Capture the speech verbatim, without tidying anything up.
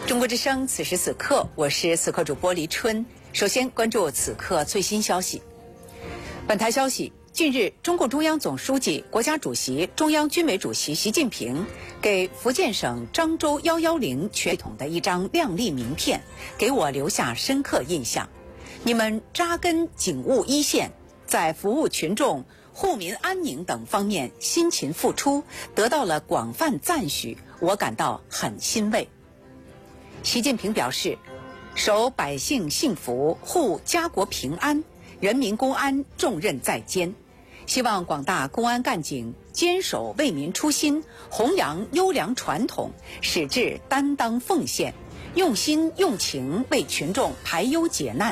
中国之声，此时此刻，我是此刻主播黎春。首先关注此刻最新消息。本台消息，近日，中共中央总书记、国家主席、中央军委主席习近平给福建省漳州一一零全系统的一张亮丽名片，给我留下深刻印象。你们扎根警务一线，在服务群众、护民安宁等方面辛勤付出，得到了广泛赞许，我感到很欣慰。习近平表示，守百姓幸福，护家国平安，人民公安重任在肩，希望广大公安干警坚守为民初心，弘扬优良传统，矢志担当奉献，用心用情为群众排忧解难，